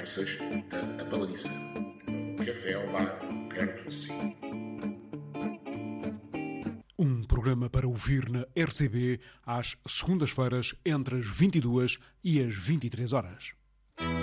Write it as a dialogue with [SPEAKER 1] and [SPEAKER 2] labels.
[SPEAKER 1] conversas da Baliza, num café ao bar perto de si.
[SPEAKER 2] Um programa para ouvir na RCB às segundas-feiras entre as 22 e as 23 horas.